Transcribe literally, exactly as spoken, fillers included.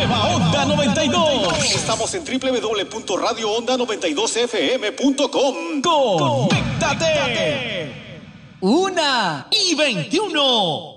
Nueva Onda noventa y dos. Estamos en doble u doble u doble u punto radio onda noventa y dos f m punto com. ¡Conéctate! Una y veintiuno.